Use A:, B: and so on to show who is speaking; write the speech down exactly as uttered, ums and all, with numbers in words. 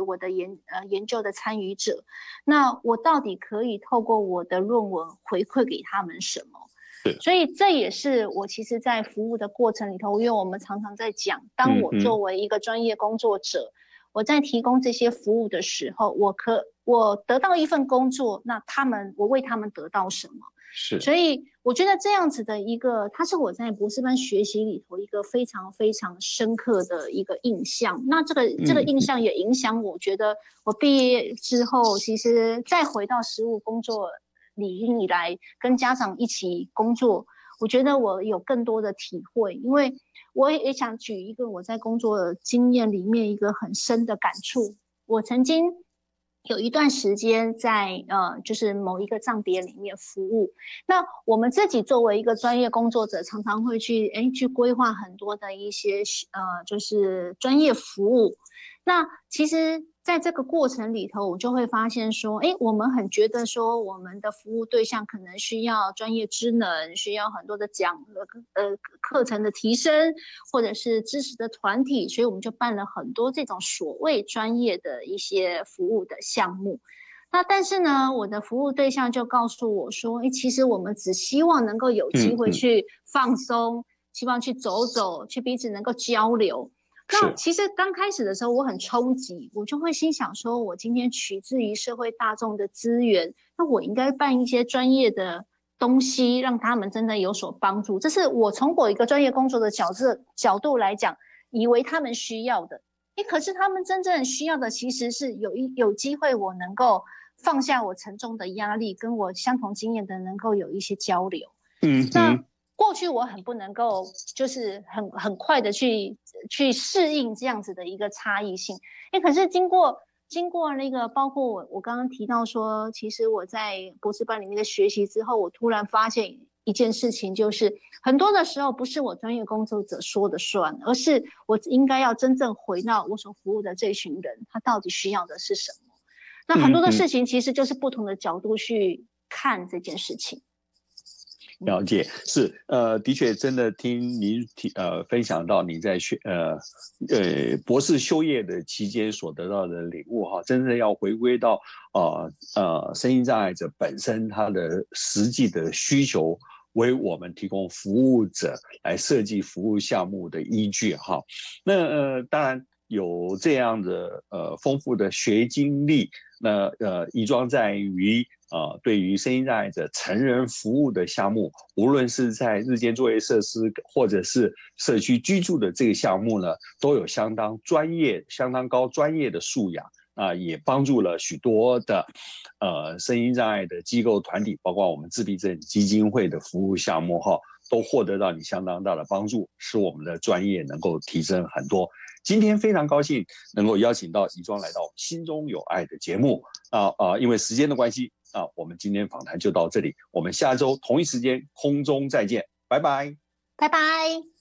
A: 我的研呃研究的参与者，那我到底可以透过我的论文回馈给他们什么？所以这也是我其实在服务的过程里头，因为我们常常在讲，当我作为一个专业工作者，嗯、我在提供这些服务的时候，我可我得到一份工作，那他们我为他们得到什么？
B: 是，
A: 所以我觉得这样子的一个，它是我在博士班学习里头一个非常非常深刻的一个印象。那这个这个印象也影响我，觉得我毕业之后，其实再回到实务工作里以来，跟家长一起工作，我觉得我有更多的体会，因为我也想举一个我在工作经验里面一个很深的感触。我曾经有一段时间在呃，就是某一个账别里面服务。那我们自己作为一个专业工作者，常常会去哎去规划很多的一些呃，就是专业服务。那其实在这个过程里头，我就会发现说，哎，我们很觉得说，我们的服务对象可能需要专业知能，需要很多的讲呃课程的提升，或者是知识的团体，所以我们就办了很多这种所谓专业的一些服务的项目。那但是呢，我的服务对象就告诉我说，哎，其实我们只希望能够有机会去放松，嗯嗯希望去走走，去彼此能够交流。那其实刚开始的时候我很冲击，我就会心想说，我今天取自于社会大众的资源，那我应该办一些专业的东西，让他们真的有所帮助。这是我从我一个专业工作的角色角度来讲，以为他们需要的。诶，可是他们真正需要的其实是有一有机会我能够放下我沉重的压力，跟我相同经验的能够有一些交流。嗯，那过去我很不能够，就是很很快的去去适应这样子的一个差异性。哎，可是经过经过那个，包括我我刚刚提到说，其实我在博士班里面的学习之后，我突然发现一件事情，就是很多的时候不是我专业工作者说的算，而是我应该要真正回到我所服务的这群人，他到底需要的是什么。那很多的事情其实就是不同的角度去看这件事情。
B: 了解，是呃，的确，真的听您提呃分享到你在学呃呃博士修业的期间所得到的领悟哈，真正要回归到呃呃身心障碍者本身他的实际的需求，为我们提供服务者来设计服务项目的依据哈。那呃当然有这样的呃丰富的学经历，那呃宜庄在于。呃，对于身心障碍者成人服务的项目，无论是在日间作业设施或者是社区居住的这个项目呢，都有相当专业、相当高专业的素养啊、呃，也帮助了许多的呃身心障碍的机构团体，包括我们自闭症基金会的服务项目哈，都获得到你相当大的帮助，使我们的专业能够提升很多。今天非常高兴能够邀请到宜庄来到心中有爱的节目啊啊、呃，因为时间的关系。啊，我们今天访谈就到这里，我们下周同一时间空中再见，拜拜，
A: 拜拜。